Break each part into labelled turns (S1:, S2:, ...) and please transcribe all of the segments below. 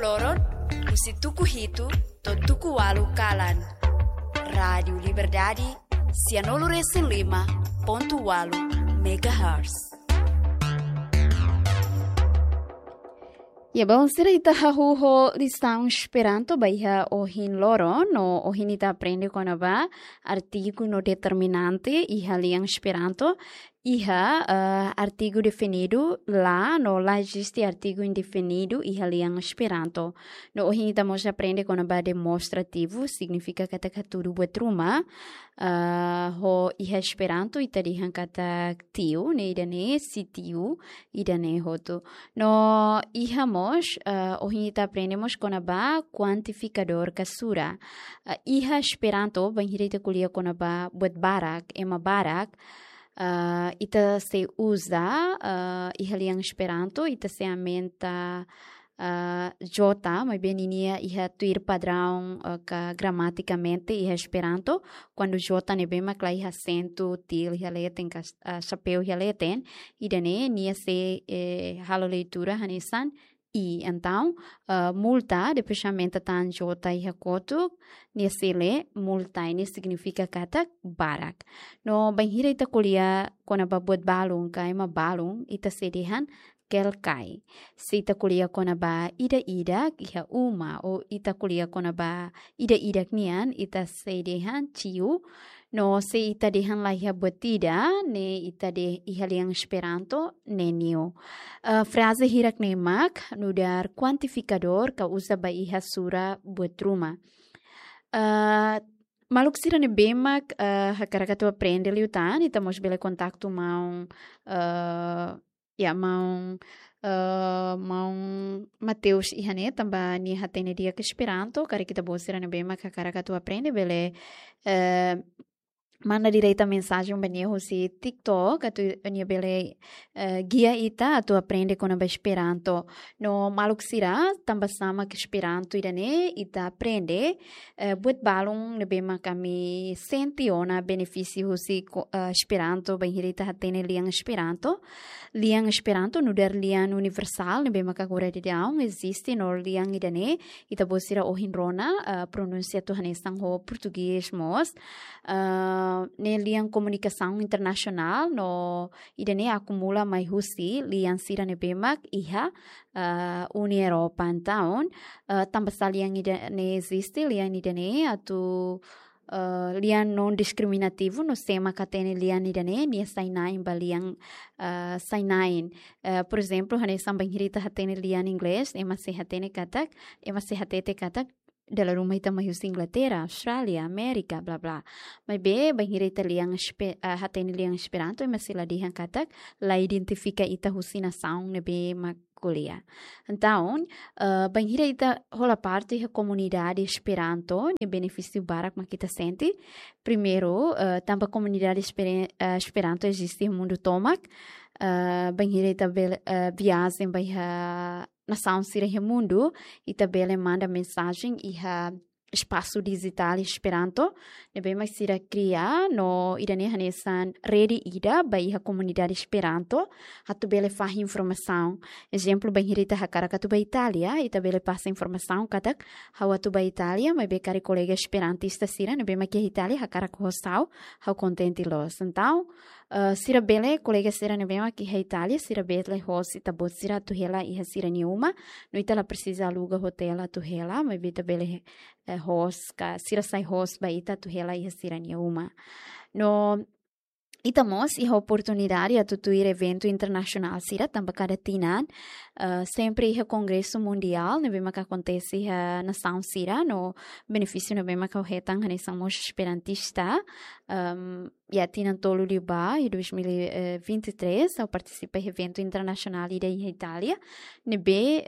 S1: loron, musi tuku hitu, to tuku walu kalan. Rádio Liberdade, 105.8 MHz.
S2: Ya bom, será ita hahuho listaung esperanto baiha ohin loro no ohin ita aprende kono ba artigo no determinante iha liang esperanto iha artigo definido lá no lá existe artigo indefinido iha liang esperanto no ohin ita mos aprende kono ba demonstrativo significa kata tudo buat rumah ho iha esperanto ita dihan kata tiu ne idane si tiu idane hotu no iha hoje aprendemos com a quantificador kasura. Iha esperanto banhirita kuliah com a buat barak, ema barak. Ita se usa iha liang esperanto, ita se aumenta jota, mas bem inia iha tuir padrão gramaticamente iha esperanto, quando jota ne bem macla iha acento til iha leten chapéu iha leten, idane nia se halo leitura hanesan. E então, multa, depois chamenta tan jota e hakotuk, nesele multa ini significa kata barak. No banhira ita kuliah kona babuat balung kai ma balung ita sedihan kelkai. Se ita kuliah kona ba ida iha uma o ita kuliah kona ba ida nian ita sedihan ciu. No se ita dehan lah iha batida ne ita de iha liang esperanto ne nio. Frase hirak nemak nudar quantificador ka usa ba iha sura buat rumah. Maluk sira ne bemak hakara tu aprende liutan ita mos bele kontaktu mau mau Mateus ihane tamba ni hatene dia ke esperanto kari kita bosira ne bemak hakara tu aprende bele manda direita mensagem benierro si TikTok atu nia bele guia ita atu aprende com a esperanto no maluk sira tamba sama que esperanto idane ita aprende buat balung ne bema kami sentiona benefício si esperanto benhirita hatene liang esperanto no der liang universal ne bema kagura de daun existe no liang idane ita bosira ohinrona pronuncia tu hanesang ho português mos ne liang comunicação internacional no idane acumula mai husi liang sira ne bemak iha Uni Europa então tambah liang idane existe liang idane atu liang non discriminativo no sema katene liang idane nia sainain baliang sainain por exemplo hane sambang hirita hatene liang inglês ema se hatene katak ema se hatete katak dalam rumah ita mahus Inglaterra, Australia, Amerika, bla bla. Mas banhira ita liang hatene liang esperanto, mas sila dihan katak, la identifica ita husinação nebe kuliah. Então, banhira ita rola parte da comunidade esperanto, ne benefício barak ma kita sente. Primeiro, tampa comunidade esperanto existe no mundo tomak. Banhira ita viagem banhira nação sira mundo e também manda mensagem e espaço digital esperanto nebe mais sira criar no idane hanesan rede ida bai a comunidade esperanto hatu bele faz informação exemplo banhirita hakara katu ba Itália e também passa informação katak hawa tu ba Itália mas becari colega esperantista sira nebe mais que Itália hakara ko hostal how contente los então sira bele colega sira nebe mais que Itália sira bele host ita sira tu hela e sira nenhuma no itala precisa aluga hotel tu hela mas beta bele host ka sira sai host ba ita tu hela e sira nenhuma no itamos e a oportunidade a tutuir evento internacional sira tamba cada tinan sempre e congresso mundial ne bema que acontece a nação sira no benefício ne bema que o retang hanesan mos esperantista ya tinan tolo de ba em 2023 ao participar evento internacional ida em Itália ne be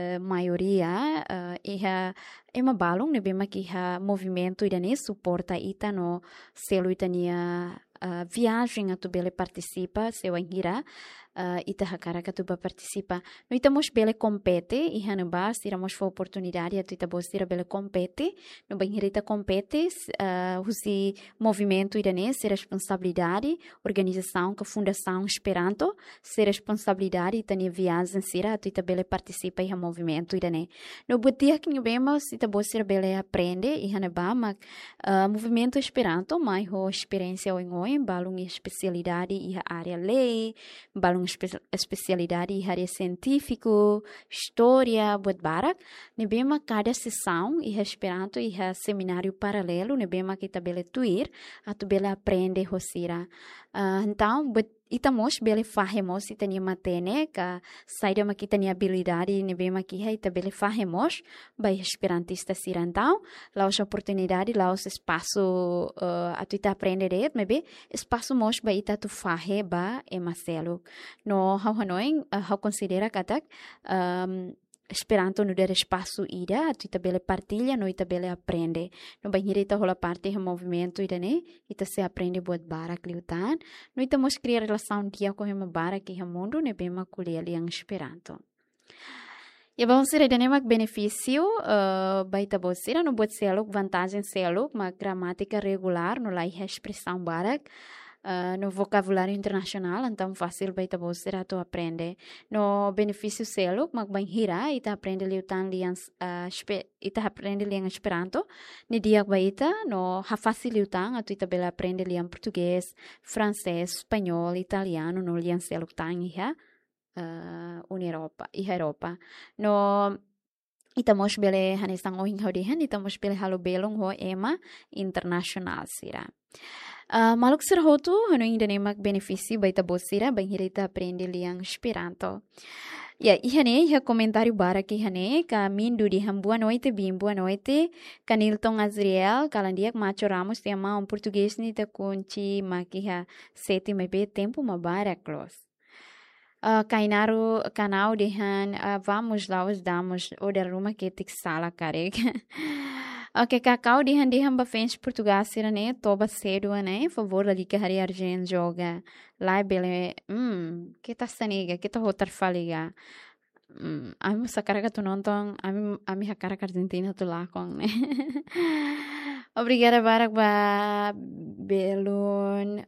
S2: maioria ema balung ne bema que ha movimento ida ne suporta ita no selo itania viagem a tu bele participa seu angira ita hakara que tu ba participa. No itamos bele compete e hanaba tiramos for oportunidade a tu ita bostira bele compete. No banheirita compete usi movimento irane ser responsabilidade, organização que fundação Esperanto ser responsabilidade e tania viagem sira tu ita bele participa e movimento irane. No butia que nubemos ita bostira bele aprende e hanaba mas movimento Esperanto mais ho experiência oi balung especialidade e área lei, balung especialidade e área científico, história, buat barak, nebema cada sessão e Esperanto e seminário paralelo, nebema kita bele tuir, atu bele aprende hosira. Então, itamos bele fahemos itania matene ka saida makitania habilidade nebema kiha ita bele fahemos by esperantista sirantau laos oportunidade laos espaço atu ita aprende det mebe espaço mos ba ita tu fahe ba e Marcelo no how hanoing how considera katak Esperanto no der espaço ida, tu ita bele partilha, no ita bele aprende. No banheiro ita rola parte do movimento ida ne, ita se aprende buat barak liutan. No ita mos criar relação dia com hema barak e mundo ne bema kuliah liang Esperanto. E vamos ser de nemak benefício baita bosira no buat seluk vantagem seluk ma gramática regular no lai expressão barak. No vocabulário internacional, então fácil baita você tu aprende. No benefício selo, mag banhira ita aprende liutan liang ita aprende liang Esperanto. Ni dia baita no ha fácil liutan atu ita bela aprende liang português, francês, espanhol, italiano no liang selo tan iha Europa. No ita mos bele hanesang oing hodihan ita mos bele halo belong ho ema internasional sira. Maluk serhotu hanu ainda nemak benefício baita bosira banhira ita aprende liang Esperanto. Ya, ihane iha comentário barak ihane ka mindu di boa noite bim boa noite Canilton Azriel kalandiak Macho Ramos te ama português ni ta kunci makiha seti mebe tempo mabarak los. Kainaru canal dehan vamos lá os damos oder ruma que tik sala karek. Ok, cacau dihan ba fens Portugal sira ne toba cedo ne favor ali que hari argen joga lá bele que tá saniga que tá rotar faliga ami sakara tu nonton ami hakara Argentina tu lá com ne obrigada barak ba belun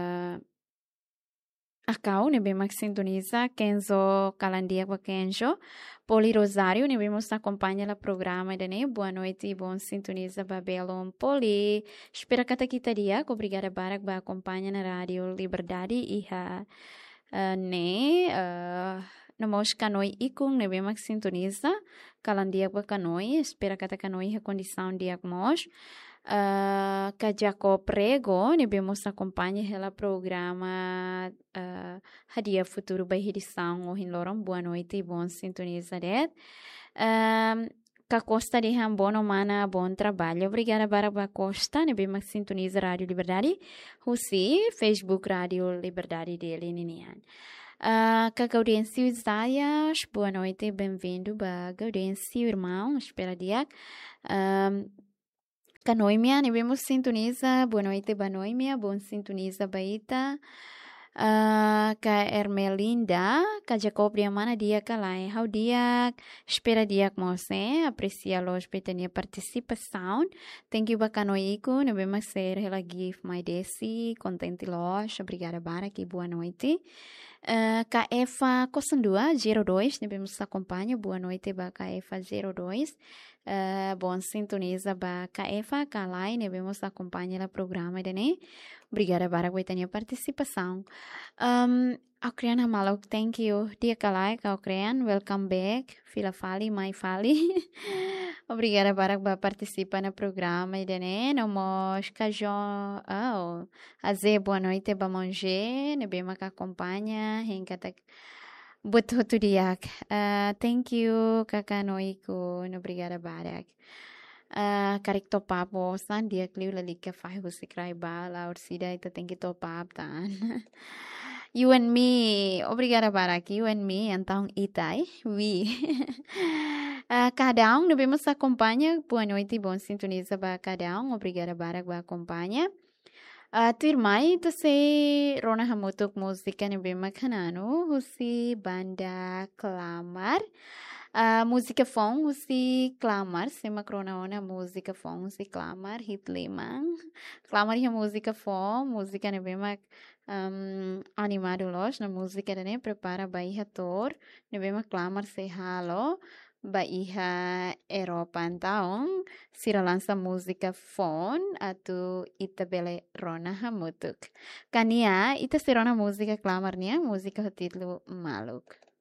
S2: Acau, ne bem mais sintoniza, Kenzo Calandia com Kenzo, Poli Rosário, ne bem nos acompanha no programa, né? Boa noite e bom sintoniza, Babelon Poli. Espero que kita dia, obrigada barak ba acompanha na rádio Liberdade e namos canoi ikung ne bem mais sintoniza, Calandia com canoi, espero que canoi a condição dia mos. Que Jacob Prego, ne bemos acompanha ela programa Hadia Futuro by edição o Hinlorom, boa noite e bom sintoniza det. Que Costa de Rambono mana bom trabalho. Obrigada para Costa, ne bemos sintoniza Rádio Liberdade, Russi, Facebook Rádio Liberdade dele ninian. Que Gaudêncio Isaias, boa noite, bem-vindo, Gaudêncio irmão, espera dia. Canoimia, ne vemos sintoniza, boa noite, Banoimia, bom sintoniza, Baita, ka Ermelinda, ka Jacob mana dia kalai, how dia, espera dia mose, aprecia los betania participação, thank you ba canoico, ne vemos ser ela give my desi, contente los, obrigada bara, que boa noite. Ka Eva Cosandua 02, ne vemos acompanha, boa noite ba ka Eva 02. Bom sintoniza ba ka Eva, ka Lai, ne vemos acompanha o programa dene. Obrigada para a participação. Okrean hamalok, thank you. Dia kalai ka Okrean, welcome back. Fila fali, mai fali. Obrigada para participar no programa dene. Nomos kajon. Aze boa noite ba manger, ne bema ka acompanha, henkatak. Buat tu dia. Thank you kakak Noiku. Obrigada barak. Karik top up bosan dia kliu lalika fai husikrai bala orsida itu thank you top up tan. You and me. Obrigada barak. You and me então itai. We. Cada nos vemos acompanha. Boa noite, bom sintoniza ba cada Obrigada barak ba acompanha. Tu irmã, ita se rona hamutuk música ni bem macanano, husi banda clamar. Música fong, husi clamar, se macrona ona música fong, husi clamar, hit limang. Clamar é música fong, música ni bem mac animado los, na música ne prepara baía tor, ni bem mac clamar se halo. Baía Europa então, sira lança música phone atu itabele rona hamutuk. Kania ita sirona música clamarnia, música o título maluk.